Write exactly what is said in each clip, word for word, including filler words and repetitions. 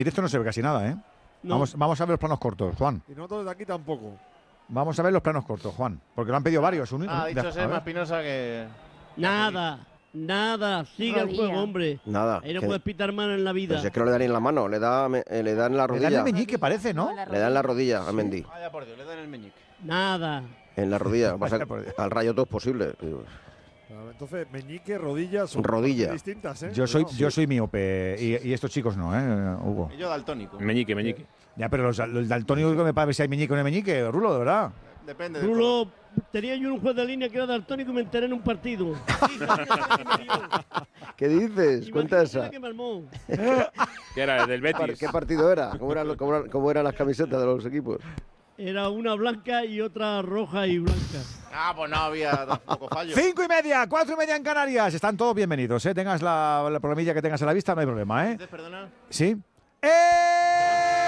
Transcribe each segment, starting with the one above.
Directo no se ve casi nada, ¿eh? No. Vamos, vamos a ver los planos cortos, Juan. Y nosotros de aquí tampoco. Vamos a ver los planos cortos, Juan. Porque lo han pedido varios. Un, Ah, ha un- dicho de- a Sema ver. Espinosa que… Nada, nada. Sigue el Rodilla. juego, hombre. Nada. Ahí no que- puedes pitar mano en la vida. Pues es que no le dan ni en la mano, le da, me- eh, le dan en la Le dan el rodilla. meñique, parece, ¿no? Le dan en la rodilla a Mendy. Vaya por Dios, le dan el meñique. Nada. En la rodilla. Pasa Vaya por Dios. al Rayo todo es posible. Digo, Claro, entonces, meñique, rodillas son Rodilla. distintas, ¿eh? Yo soy, No. yo soy miope y, y estos chicos no, ¿eh, Hugo? Y yo daltónico. Meñique, meñique. Ya, pero los, los daltónicos que me para ver si hay meñique o no hay meñique, Rulo, de verdad. Depende de Rulo, tenía yo un juez de línea que era daltónico y me enteré en un partido. ¿Qué dices? Cuenta Imagínate esa. la que me armó. Que era del Par- Betis. ¿Qué partido era? ¿Cómo eran, cómo eran- cómo eran las camisetas de los equipos? Era una blanca y otra roja y blanca. Ah, pues no había tampoco fallo. Cinco y media, cuatro y media en Canarias. Están todos bienvenidos, ¿eh? Tengas la, la problemilla que tengas en la vista, no hay problema, ¿eh? ¿Dices, perdona? ¿Sí? ¡Eh!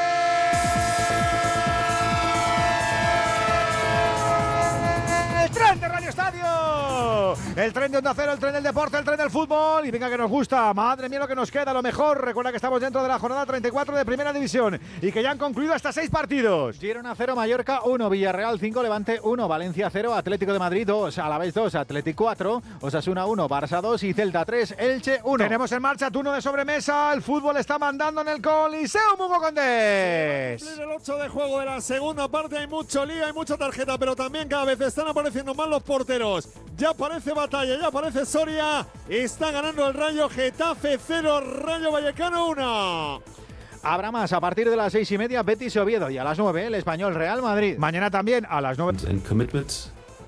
¡El tren de Radio Estadio! El tren de Onda Cero, el tren del deporte, el tren del fútbol. Y venga que nos gusta. Madre mía lo que nos queda, lo mejor. Recuerda que estamos dentro de la jornada treinta y cuatro de Primera División y que ya han concluido hasta seis partidos. Girona cero, Mallorca uno, Villarreal cinco, Levante uno, Valencia cero, Atlético de Madrid dos, Alavés dos, Atlético cuatro, Osasuna uno, Barça dos y Celta tres, Elche uno. Tenemos en marcha turno de sobremesa. El fútbol está mandando en el Coliseo Hugo Condés. En el ocho de juego de la segunda parte hay mucho lío, hay mucha tarjeta, pero también cada vez están apareciendo más los porteros. Ya aparece Batalla, ya aparece Soria. Está ganando el Rayo. Getafe cero, Rayo Vallecano uno. Habrá más a partir de las seis y media, Betis y Oviedo, y a las nueve el Español Real Madrid. Mañana también a las nueve. and commitments.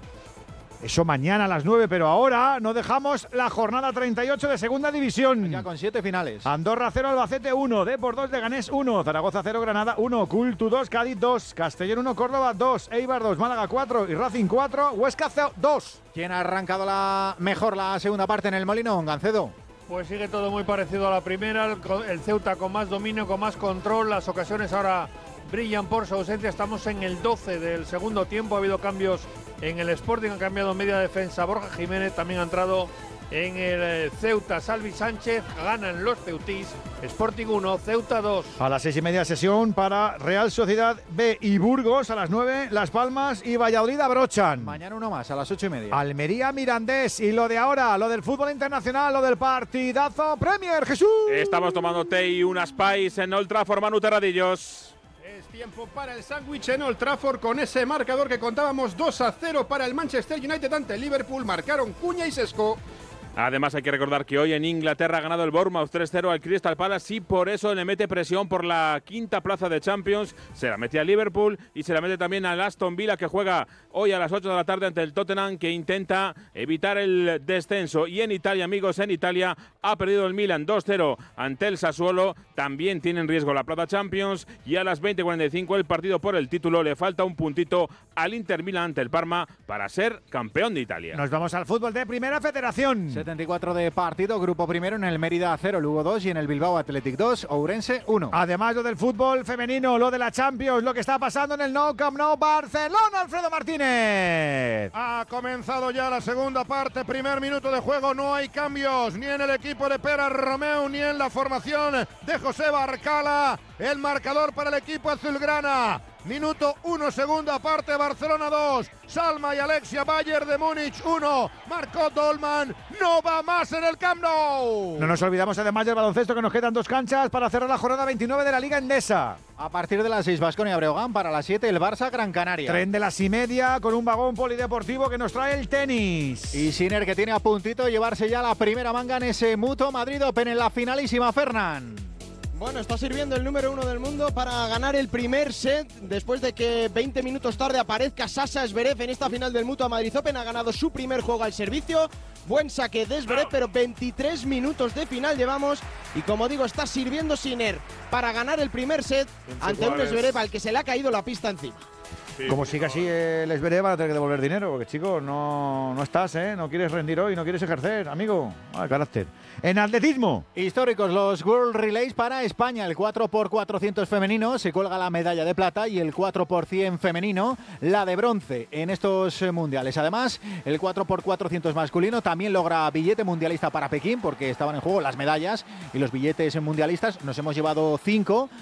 Eso mañana a las nueve, pero ahora no dejamos la jornada treinta y ocho de Segunda División. Ya con siete finales. Andorra cero, Albacete uno, Depor dos, Leganés uno, Zaragoza cero, Granada uno, Cultu dos, Cádiz dos, Castellón uno, Córdoba dos, Eibar dos, Málaga cuatro y Racing cuatro, Huesca dos. ¿Quién ha arrancado la mejor la segunda parte en el Molinón, Gancedo? Pues sigue todo muy parecido a la primera, el, el Ceuta con más dominio, con más control, las ocasiones ahora brillan por su ausencia, estamos en el doce del segundo tiempo, ha habido cambios en el Sporting, han cambiado media defensa, Borja Jiménez también ha entrado en el Ceuta, Salvi Sánchez, ganan los ceutís, Sporting uno, Ceuta dos. A las seis y media sesión para Real Sociedad B y Burgos, a las nueve Las Palmas y Valladolid abrochan. Mañana uno más, a las ocho y media. Almería Mirandés y lo de ahora, lo del fútbol internacional, lo del partidazo Premier, Jesús. Estamos tomando té y unas pais en Old Trafford, Manu Terradillos. Es tiempo para el sándwich en Old Trafford con ese marcador que contábamos dos a cero para el Manchester United ante el Liverpool. Marcaron Cuña y Sesco. Además hay que recordar que hoy en Inglaterra ha ganado el Bournemouth tres cero al Crystal Palace y por eso le mete presión por la quinta plaza de Champions. Se la mete a Liverpool y se la mete también al Aston Villa, que juega hoy a las ocho de la tarde ante el Tottenham, que intenta evitar el descenso. Y en Italia, amigos, en Italia ha perdido el Milan dos cero ante el Sassuolo. También tiene en riesgo la plaza Champions y a las veinte cuarenta y cinco el partido por el título. Le falta un puntito al Inter Milan ante el Parma para ser campeón de Italia. Nos vamos al fútbol de Primera Federación. setenta y cuatro de partido, grupo primero en el Mérida cero, Lugo dos y en el Bilbao Athletic dos, Ourense uno. Además lo del fútbol femenino, lo de la Champions, lo que está pasando en el Nou Camp Nou Barcelona, Alfredo Martínez. Ha comenzado ya la segunda parte, primer minuto de juego, no hay cambios ni en el equipo de Pera Romeu ni en la formación de José Barcala. El marcador para el equipo azulgrana. Minuto uno, segunda parte, Barcelona dos, Salma y Alexia Bayer de Múnich uno, marcó Dolman, no va más en el Camp Nou. No nos olvidamos además del baloncesto, que nos quedan dos canchas para cerrar la jornada veintinueve de la Liga Endesa. A partir de las seis, Baskonia Breogán, para las siete el Barça Gran Canaria. Tren de las y media con un vagón polideportivo que nos trae el tenis. Y Sinner, que tiene a puntito llevarse ya la primera manga en ese Mutua Madrid Open en la finalísima, Fernán. Bueno, está sirviendo el número uno del mundo para ganar el primer set después de que veinte minutos tarde aparezca Sasha Zverev en esta final del Mutua Madrid Open. Ha ganado su primer juego al servicio. Buen saque de Zverev, pero veintitrés minutos de final llevamos. Y como digo, está sirviendo Sinner para ganar el primer set ante un Zverev al que se le ha caído la pista encima. Sí, Como siga así el Zverev, van a tener que devolver dinero, porque chicos, no, no estás, ¿eh? No quieres rendir hoy, no quieres ejercer, amigo. Ah, carácter. En atletismo. Históricos los World Relays para España. El cuatro por cuatrocientos femenino se cuelga la medalla de plata y el cuatro por cien femenino la de bronce en estos mundiales. Además, el cuatro por cuatrocientos masculino también logra billete mundialista para Pekín, porque estaban en juego las medallas y los billetes mundialistas. Nos hemos llevado cinco